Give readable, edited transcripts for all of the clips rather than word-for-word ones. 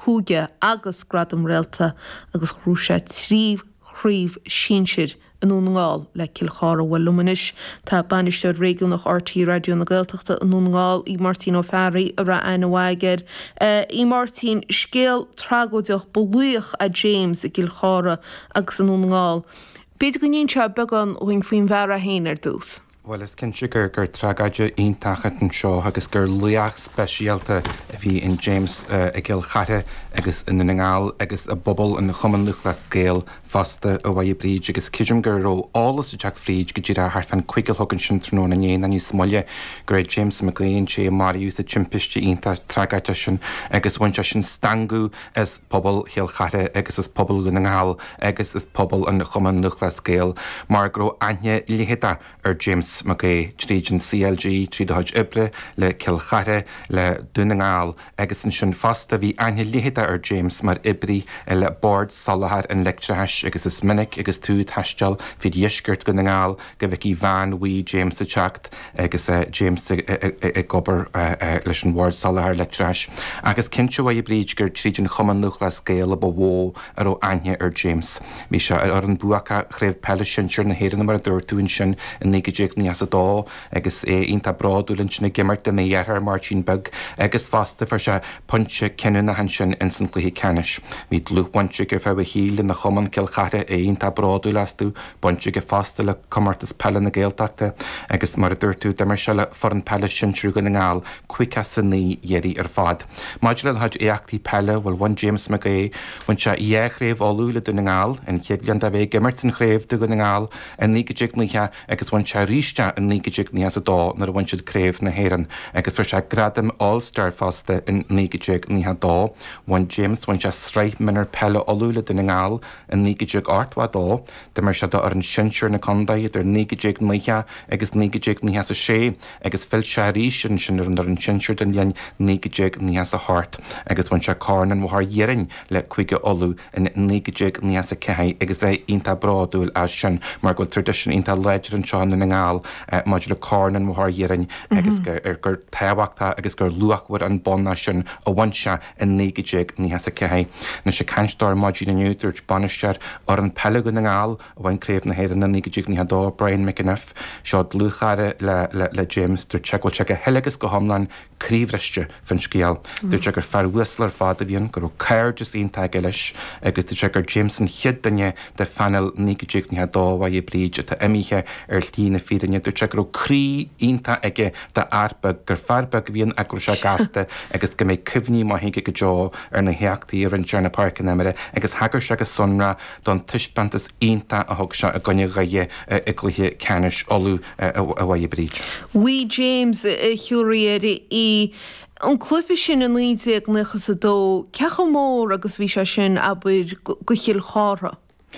cúige agus gradam réalta agus chrúise tríomh chríomh sínsir an únáil le Kilchara bhfuil lumanis tá banisteir réigiúnach RT Radio na Gaeltachta an únáil í Martin O'Farry a ra ana bhaigeir. Í Martin scéal tragóideach bolúach a James i Kilchara agus an únáil. Beidir go níon se began chuin faoin bhar a héanaar dús. Well, is cin sigur gur tragaide iontachart an seo agus gur luach speisialta a bhí in James i Kilchara agus in na ngáil agus a bobal in na chuman luchlas géal fasta a bhaid bríd agus cisim gur ró álas a Jack Fríd go dtíra harfan cuigil thugann sin trnó na néana ní smoile gur James McGuinn sé Marius a timpiste ionta tragaide sin agus bhainte sin stangú as pobl Kilchara agus is pobl na ngáil agus is pobl in na chuman luchlas géal mar gro aine líhida ar James McGuinn trídin CLG tríd ibre le Kilchara le Dúnagáil agus an sin fasta bhí aine líhida ar James mar ibrí le board salahar an lectreis agus is minic agus tú taisteal fid dhiisgurt go na ngáil go bhíh bhain wí James a teacht agus James i gobar leis an board salahar lectreis agus cinse bhaid bríd gur trídin chuman luchlas scéal a bhó ar ó aine ar James. Bhí se ar an buacha chréibh pelle sinseir na héan mar a dúirtúin sin in nígadéag ní as a dó agus ionta bráúlann sinna gimmart in na dhearthar Martin Bug agus fasta for se punse cinú na han sin in san cluí canis. Bhí luchhainte gur feh híle na chuman Kilchara ionta bráú lasú bunte go fasta le commartas pelle na Gaeltachta agus mar a dúirtú de mar se le for an pelle sinseú go na ngáil cuicha san ní dhéirí ar fad. Maidir le haid éachtaí pelle bhfuil one James McGuinn bhain se dhéchréibh áúla do na ngáil in chiadlean a bheith gimmart san chréibh do go na ngáil in nígadéag níthe agus bhain se ríiste in nígadéag ní as a dó nar bhain siad créibh na héan agus for se gradam all-star fasta in nígadéag níthe dó bhain James bhain se sreith minar pelle áúla do na ngáil in nígadéag artha dó de mar se ar an sinseir na condaid ar nígadéag níthe agus nígadéag ní as a sé agus fil se rísin sin ar an sinseir den leon nígadéag ní as a hart agus bhain se cánan mthar dhéireann le chuige olú in nígadéag ní as a cethe agus é ionta bráúil as sin mar go tradition ionta leidir an seán na ngáil maidir le cánan mthar dhéireann agus gur táhachtta agus gur luachhar an bonna sin a bhainse in nígadéag ní as a cethe. Na sé canstar maidí na nniuúirt banisteir ar an pelle go na ngáil a bhain créibh na héan na nígadéag ní dó Brian McInniff seo luchara le James dúir teagháil te go heilegus go hamlan críomhreiste fan scéal. Dúir te gur fear whistlar fád a bhíonn gur cair just ionta eiles agus dúir te gur James an chiad danne de fanil nígadéag ní dó bhaid bríd a imíthe ar tlína fidanne dúir te gur crí ionta aige de arpa gur fearbeg bhíon a gur se gasta agus go méid cumhní maithaige go deo ar na heachtaí ar an Journa Park in Emire agus hagur se go sunra don tuispantas ionta a thug se a gonne gaie i gluthe canis olú a bhaid bríd. Wí James i chiúréirí í an clufi sin an lídeag nuchas a dó cecha mór agus bhí se sin a buir go Kilchara.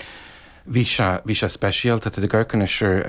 Bhí se speisialta a ggurcanna siir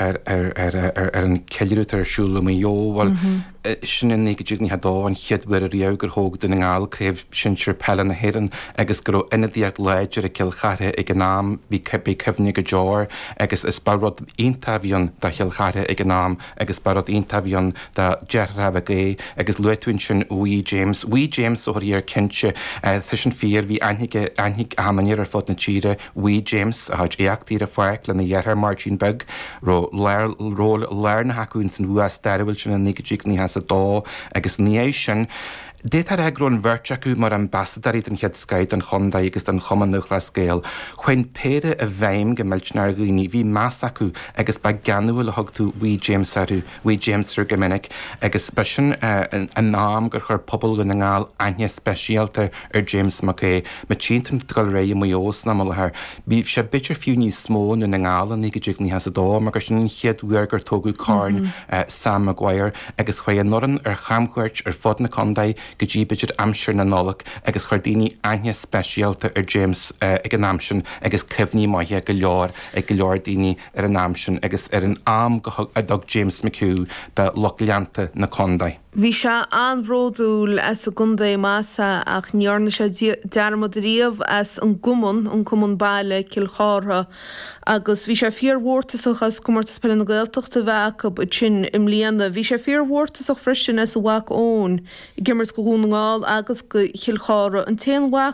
ar an ceiliúta ar siúla mé jóhil sin in nígadéag ní dó an chiadhar a riamh gur thóg den ngáil créibh sinseir pelle na héan agus gur inadíag leidir a Kilchara ag an nám bhí cehne go deir agus is barrad ionta bhíonn de Kilchara ag an nám agus barrad ionta bhíonn de dearrah é agus luitúin sin Wí James ó ar cinse thu sin fíor bhí ainnig amaníar ar fót na tíre Wí James a haid éachtaí a foiic le na dhearthar Martin Bug ró leir na hacuinn san bhuas deirhfuil sin na nígadéag ní a dó agus níéis sin Détar agrón bhirteachú mar ambassador an chead Skyid an Chonda agus an chuman nuchlas scéal, chuin péire a bhaim go milltenar glíní bhí más acu agus ba ganúil a thugtú Wí James arú, Wí James ar Gominic agus speisian an nám gur chur pobl go na ngáil aine speisialta ar James McGuinn, ma tíntan gal ré mo os na malathar. Bhíh se bitir fiú níos smó na ngáil an nígadéag ní has a dó, mar gur sin chead uair gur tógu carn Sam Maguire agus chué an noran ar chamchuirt ar fod na Condaid go dtí bidir amsir na nolach agus chuirdaoine aine speisialta ar James ag an amsin agus cehní maithe go leor daoine ar an amsin agus ar an am go a dog James McHugh be lochleanta na Condaid. Bhí se anródúil as a gunda massa ach níorna se dearmadríomh as an cumann baile Kilchara agus bhí sé fíorhórtasach as cumartas pelle na Gaeltachta bheacab a sin im líana. Bhí sé fíorhórtasach freisin as a bhac ón i gimmert go húnaáil agus go Kilchara an téan